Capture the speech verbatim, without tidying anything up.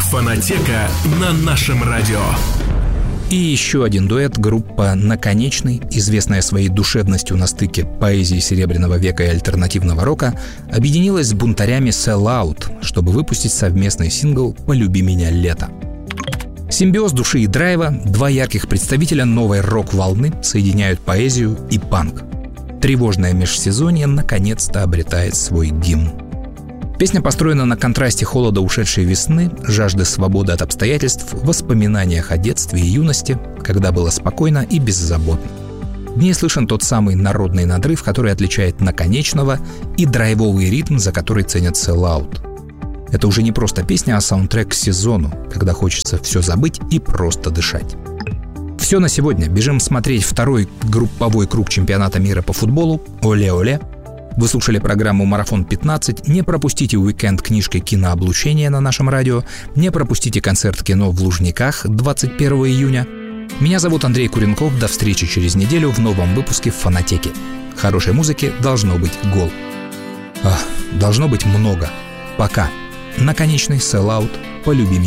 Фонотека на нашем радио. И еще один дуэт, группа «Наконечный», известная своей душевностью на стыке поэзии Серебряного века и альтернативного рока, объединилась с бунтарями Sell Out, чтобы выпустить совместный сингл «Полюби меня, лето». Симбиоз души и драйва, два ярких представителя новой рок-волны соединяют поэзию и панк. Тревожное межсезонье наконец-то обретает свой гимн. Песня построена на контрасте холода ушедшей весны, жажды свободы от обстоятельств, воспоминаниях о детстве и юности, когда было спокойно и беззаботно. В ней слышен тот самый народный надрыв, который отличает Наконечного, и драйвовый ритм, за который ценят Sell Out. Это уже не просто песня, а саундтрек к сезону, когда хочется все забыть и просто дышать. Все на сегодня. Бежим смотреть второй групповой круг чемпионата мира по футболу. Оле-оле! Вы слушали программу «Марафон пятнадцать». Не пропустите уикенд книжки «Кинооблучение» на нашем радио. Не пропустите концерт кино в Лужниках двадцать первого июня. Меня зовут Андрей Куренков. До встречи через неделю в новом выпуске «Фонотеки». Хорошей музыки должно быть гол. Ах, должно быть много. Пока. Наконечный Sell Out. Полюби меня.